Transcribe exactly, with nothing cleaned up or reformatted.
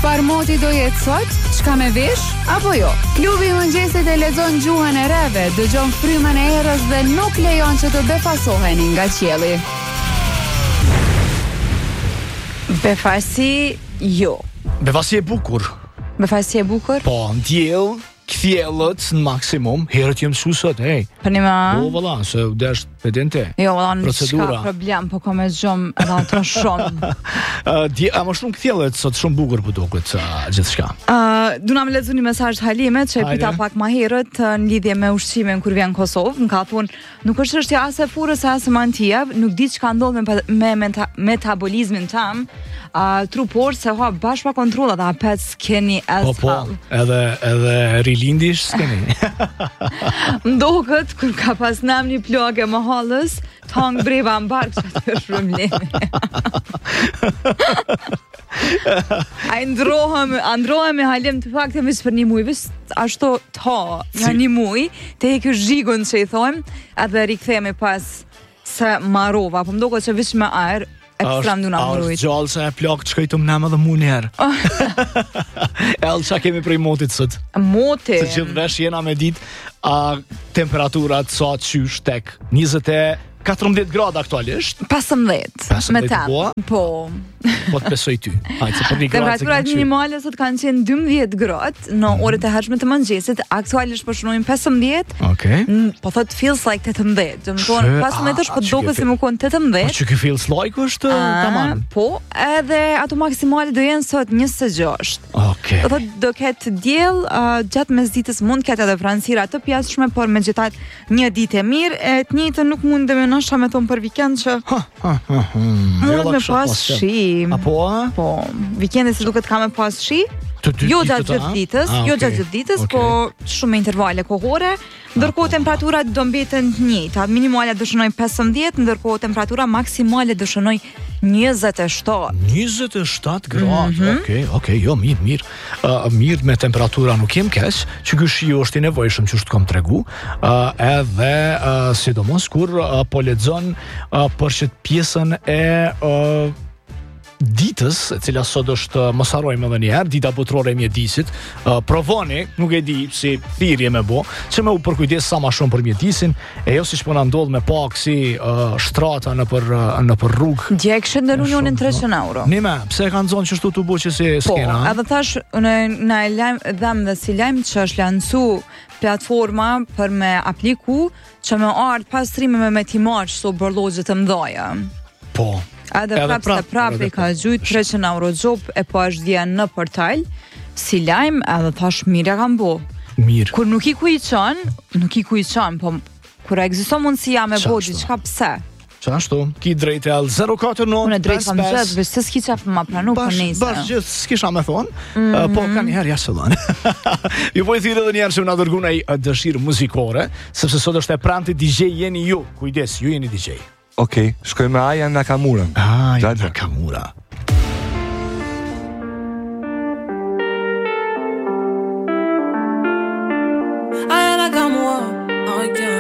çfarë moti do jetë sot? Çka me vesh apo jo? Klubi i mëngjesit e lexon gjuhën e reve, dëgjon frymën e erës dhe nuk lejon që të befasoheni nga qielli. Befasi jo. Befasi e bukur. Befasi e bukur? Po, ndjell, kthjellët në maksimum, herët jem mësu sot, hey. Për një ma? Po, valla, se u desh pedente. Jo, valla, në Procedura. qka problem, po kom e zgjom edhe ato shumë. Uh, dje, a më shumë kthjellët sot shumë bukur po duket uh, gjithçka. Uh, Duna me lexu një mesazh të Halimet që e Hajde. pita pak ma herët uh, në lidhje me ushqimin kur vjen në Kosovë, më ka thonë, nuk është çështja as e furrës as e mantijave, nuk di çka ndodh me, me meta, metabolizmin tam, uh, trupor se ha bash pa kontrollat, a pet skeni as Po, po, edhe edhe rilindish s'keni. Mdoket kur ka pas nam një plagë më hallës, tang breva mbar që të është problemi. A i ndrohem, a ndrohem me Halim të fakte vis për një muj, vis ashtu ta, nga Si. një muj, te e kjo zhigun që i thojmë, edhe rikthemi pas se marova, po mdoket që vish me aer, ekstrem du na A mërujt. është gjallë se e plak që kajtum nem edhe mu njerë. Elë qa kemi prej motit sot. Moti. Se gjithë vesh jena me dit, a temperaturat sa të qysh tek njëzet e katërmbëdhjetë grada aktualisht. pesëmbëdhjetë, me pesëmbëdhjetë tem. po? Po. Po të besoj ty. Hajtë se për një gradë se Temperaturat kanë qysh. minimale sot kanë qenë dymbëdhjetë gradë në orët e hershme të mëngjesit, aktualisht po shënojmë pesëmbëdhjetë. Okej. Mm, po thot feels like tetëmbëdhjetë. Do të thonë Shë, pesëmbëdhjetë është a, po a, që duket ke si feel- më kon Po tetëmbëdhjetë. që ke feels like është tamam. Po, edhe ato maksimale do jenë sot njëzet e gjashtë. Okej. Do thot do ketë diell, uh, gjatë mesditës mund ketë edhe vranësira të pjashme, por megjithatë një ditë e mirë, e të njëjtën nuk mundem nasha me thonë për vikend që mund me pas shi. Apo? a? Po, vikendi se duket ka me pas shi. Të dy Jo ditët, gjatë a? gjithë ditës, Ah, jo okay. gjatë gjithë ditës, Okay. po shumë me intervale kohore, ndërkohë temperaturat do mbeten të njëjta. Minimale do shënoj pesëmbëdhjetë, ndërkohë temperatura maksimale do shënoj njëzet e shtatë. njëzet e shtatë gradë. Okej, okej, jo mirë, mirë. Uh, mirë me temperatura nuk jem keq, që ky shiu është i nevojshëm që është kam tregu. Uh, edhe uh, sidomos kur uh, po lexon uh, për çet pjesën e uh, ditës, e cila sot është, mos harrojmë edhe një herë, dita botërore e mjedisit. Uh, provoni, nuk e di si thirrje me bo, që me u përkujdes sa më shumë për mjedisin, e jo siç po na ndodh me pak si uh, shtrata në për uh, në për rrugë. Dje kishte ndër unionin treqind euro. Nime, pse e kanë zonë që shtu të bu që si Po, skena? ha? edhe thash, unë na e lajm dham dhe si lajm që është lancu platforma për me apliku që me ardh pastrimeve me timarç so borllogje të mëdha. Po. Edhe Edhe prap se prap, prap edhe i ka prap. gjujt treqind euro gjop e po është vjen në portal si lajm edhe thash mirë e kam bo. Mirë. Kur nuk i ku i qan, nuk i ku i qan, po kur ekziston mundësia me Qa bo ashtu? diçka pse? Qa ashtu? Ki drejt e alë zero katër nëntë Unë drejt kam gjatë, veç se s'ki qaf ma pranu për Bash, nejse. bash gjithë s'kisha me thonë, uh, po ka njëherë jashtë sëllon. Ju po i thirë edhe njerë që më nga dërguna i uh, dëshirë muzikore, sepse sot është e pranti D J jeni ju. Kujdes, ju jeni D J. Okej, shkoj me Aya Nakamura. Ah, Gjatë. Nakamura. Aya Nakamura, oh yeah.